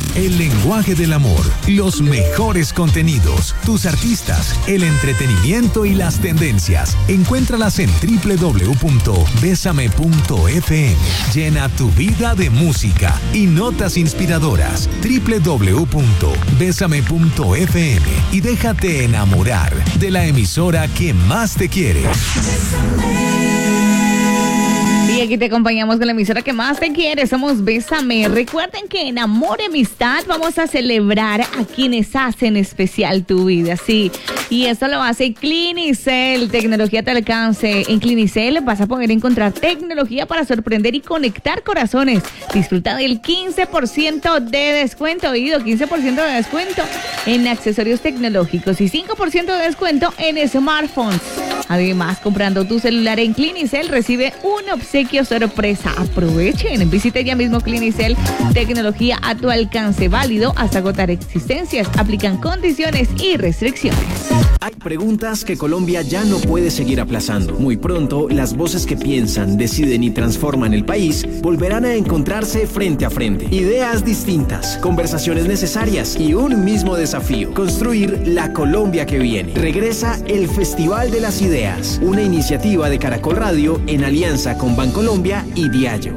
el lenguaje del amor, los mejores contenidos, tus artistas, el entretenimiento y las tendencias. Encuéntralas en www.besame.fm. Llena tu vida de música y notas inspiradoras. www.besame.fm y déjate enamorar de la emisora que más te quiere. Y aquí te acompañamos con la emisora que más te quiere. Somos Bésame. Recuerden que en Amor y Amistad vamos a celebrar a quienes hacen especial tu vida. Sí, y esto lo hace Clinicel, tecnología a tu alcance. En Clinicel vas a poder encontrar tecnología para sorprender y conectar corazones. Disfruta del 15% de descuento, oído, 15% de descuento en accesorios tecnológicos y 5% de descuento en smartphones. Además, comprando tu celular en Clinicel, recibe un obsequio sorpresa. Aprovechen, visite ya mismo Clinicel, tecnología a tu alcance, válido hasta agotar existencias. Aplican condiciones y restricciones. Hay preguntas que Colombia ya no puede seguir aplazando. Muy pronto, las voces que piensan, deciden y transforman el país volverán a encontrarse frente a frente. Ideas distintas, conversaciones necesarias y un mismo desafío: construir la Colombia que viene. Regresa el Festival de las Ideas, una iniciativa de Caracol Radio en alianza con Bancolombia y Diallo.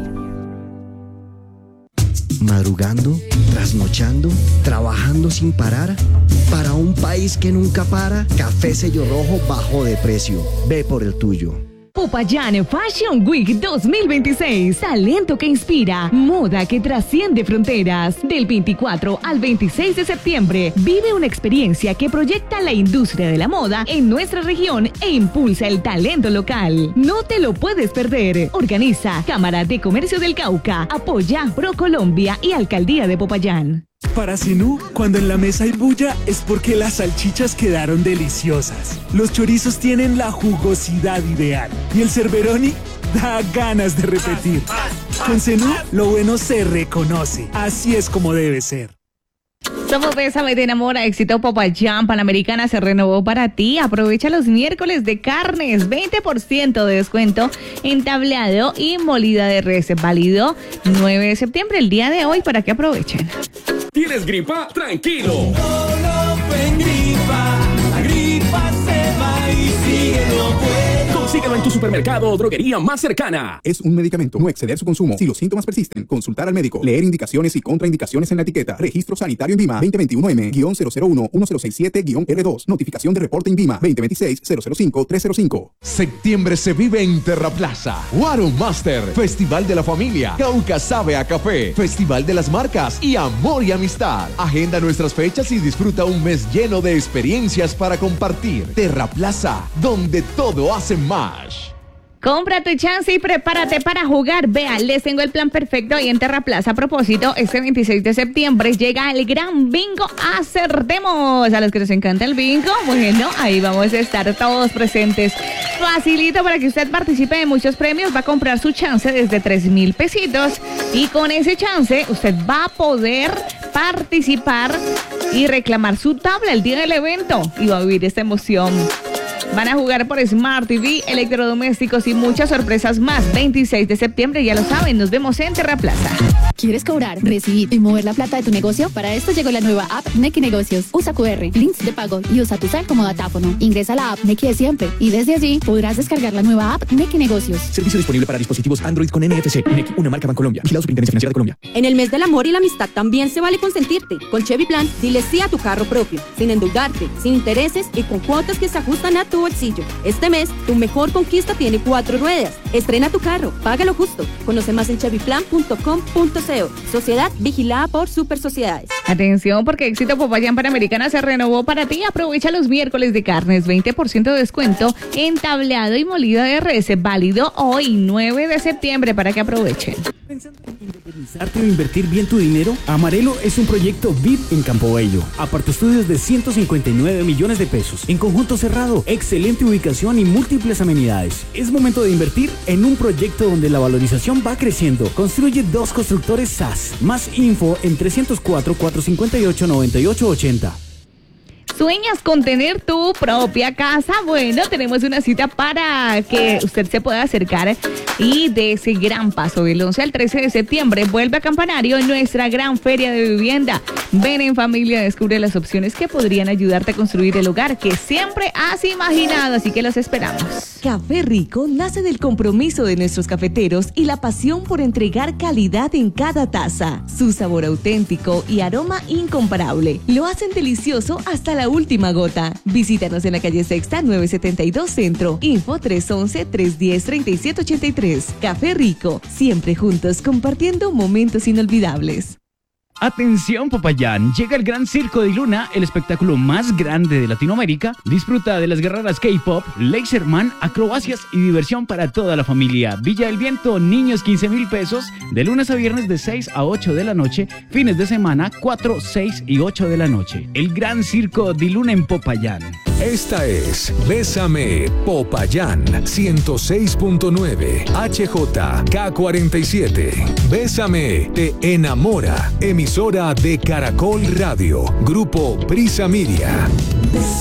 Madrugando, trasnochando, trabajando sin parar. Para un país que nunca para, Café Sello Rojo bajó de precio. Ve por el tuyo. Popayán Fashion Week 2026. Talento que inspira, moda que trasciende fronteras. Del 24 al 26 de septiembre, vive una experiencia que proyecta la industria de la moda en nuestra región e impulsa el talento local. No te lo puedes perder. Organiza Cámara de Comercio del Cauca, apoya ProColombia y Alcaldía de Popayán. Para Zenú, cuando en la mesa hay bulla es porque las salchichas quedaron deliciosas. Los chorizos tienen la jugosidad ideal y el cerberoni da ganas de repetir. Con Zenú, lo bueno se reconoce. Así es como debe ser. Somos Bésame, te enamora. Éxito Popayán, Panamericana se renovó para ti. Aprovecha los miércoles de carnes, 20% de descuento en tableado y molida de res. Válido 9 de septiembre, el día de hoy, para que aprovechen. ¿Tienes gripa? Tranquilo. La gripa se va y síguelo pues. Consíguelo en tu supermercado o droguería más cercana. Es un medicamento. No exceder su consumo. Si los síntomas persisten, consultar al médico. Leer indicaciones y contraindicaciones en la etiqueta. Registro sanitario INVIMA 2021M-001-1067-R2. Notificación de reporte INVIMA 2026-005-305. Septiembre se vive en Terraplaza. Water Master, Festival de la Familia, Cauca sabe a café, Festival de las Marcas y Amor y Amistad. Agenda nuestras fechas y disfruta un mes lleno de experiencias para compartir. Terraplaza, donde todo hace más. Compra tu chance y prepárate para jugar. Vea, les tengo el plan perfecto ahí en Terraplaza. A propósito, este 26 de septiembre llega el gran bingo Acertemos. A los que nos encanta el bingo, bueno, ahí vamos a estar todos presentes. Facilito para que usted participe de muchos premios. Va a comprar su chance desde 3,000 pesitos. Y con ese chance, usted va a poder participar y reclamar su tabla el día del evento. Y va a vivir esta emoción. Van a jugar por Smart TV, electrodomésticos y muchas sorpresas más. 26 de septiembre, ya lo saben, nos vemos en Terraplaza. ¿Quieres cobrar, recibir y mover la plata de tu negocio? Para esto llegó la nueva app Nequi Negocios. Usa QR, links de pago y usa tu cel como datáfono. Ingresa a la app Nequi de siempre y desde allí podrás descargar la nueva app Nequi Negocios. Servicio disponible para dispositivos Android con NFC. Nequi, una marca Bancolombia. Vigilado Superintendencia Financiera de Colombia. En el mes del amor y la amistad también se vale consentirte. Con Chevy Plan, dile sí a tu carro propio, sin endeudarte, sin intereses y con cuotas que se ajustan a tu bolsillo. Este mes, tu mejor conquista tiene 4 ruedas. Estrena tu carro, págalo justo. Conoce más en chevyplan.com.co. Sociedad vigilada por Super Sociedades. Atención, porque Éxito Popayán Panamericana se renovó para ti. Aprovecha los miércoles de carnes, 20% de descuento en tableado y molida de res. Válido hoy, 9 de septiembre, para que aprovechen. ¿Pensando en independizarte o invertir bien tu dinero? Amarelo es un proyecto VIP en Campo Bello. Apartaestudios de 159 millones de pesos. En conjunto cerrado, excelente ubicación y múltiples amenidades. Es momento de invertir en un proyecto donde la valorización va creciendo. Construye 2 constructores SAS. Más info en 304-458-9880. ¿Sueñas con tener tu propia casa? Bueno, tenemos una cita para que usted se pueda acercar y de ese gran paso del 11 al 13 de septiembre. Vuelve a Campanario en nuestra gran feria de vivienda. Ven en familia, descubre las opciones que podrían ayudarte a construir el hogar que siempre has imaginado, así que los esperamos. Café Rico nace del compromiso de nuestros cafeteros y la pasión por entregar calidad en cada taza. Su sabor auténtico y aroma incomparable lo hacen delicioso hasta la última gota. Visítanos en la calle Sexta 972 Centro. Info 311-310-3783. Café Rico, siempre juntos compartiendo momentos inolvidables. Atención Popayán, llega el Gran Circo de Luna, el espectáculo más grande de Latinoamérica. Disfruta de las guerreras K-pop, Laserman, acrobacias y diversión para toda la familia. Villa del Viento, niños 15,000 pesos, de lunes a viernes de 6 a 8 de la noche, fines de semana 4, 6 y 8 de la noche. El Gran Circo de Luna en Popayán. Esta es Bésame Popayán 106.9 HJK47. Bésame te enamora. Emisora de Caracol Radio. Grupo Prisa Media.